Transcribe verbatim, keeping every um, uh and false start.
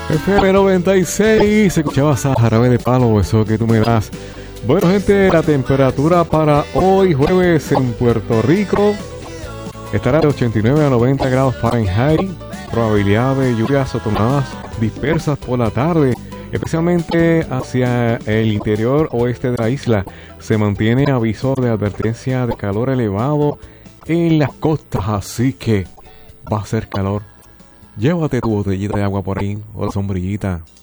F M noventa y seis, se escuchaba a Jarabe de Palo, eso que tú me das. Bueno, gente, la temperatura para hoy jueves en Puerto Rico estará de ochenta y nueve a noventa grados Fahrenheit. Probabilidad de lluvias o tornadas dispersas por la tarde, especialmente hacia el interior oeste de la isla. Se mantiene aviso de advertencia de calor elevado en las costas, así que va a ser calor. Llévate tu botellita de agua por ahí o la sombrillita.